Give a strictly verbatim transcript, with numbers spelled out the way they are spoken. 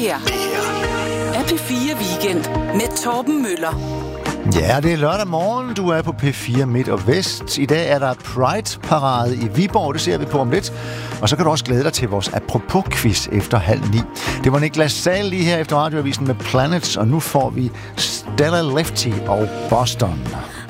her er P fire Weekend med Torben Møller. Ja, det er lørdag morgen. Du er på P fire Midt og Vest. I dag er der Pride-parade i Viborg. Det ser vi på om lidt. Og så kan du også glæde dig til vores apropos-quiz efter halv ni. Det var Niklas Sahl lige her efter radioavisen med Planets, og nu får vi Stella Lefty og Boston.